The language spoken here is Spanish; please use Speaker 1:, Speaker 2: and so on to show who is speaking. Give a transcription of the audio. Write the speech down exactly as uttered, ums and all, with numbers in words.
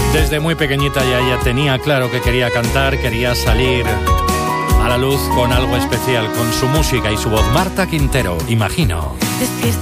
Speaker 1: Desde muy pequeñita ya, ya tenía claro que quería cantar, quería salir a la luz con algo especial, con su música y su voz. Marta Quintero, Imagino.